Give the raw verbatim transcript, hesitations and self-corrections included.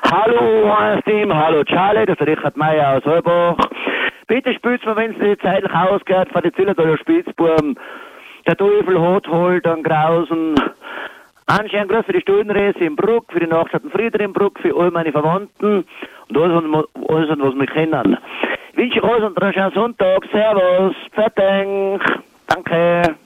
Hallo, Team, hallo Charlie, das ist Richard Meier aus Heubach. Bitte spürt's mir, wenn es nicht zeitlich ausgeht, von den Zillertaler Spitzbuben. Der Teufel hat halt an Grausen. Anscheinend groß für die Stundenreise in Bruck, für die Nachstatten Frieder in Bruck, für all meine Verwandten und alles, alles was wir kennen. Ich wünsche euch einen schönen Sonntag. Servus. Fertig. Danke.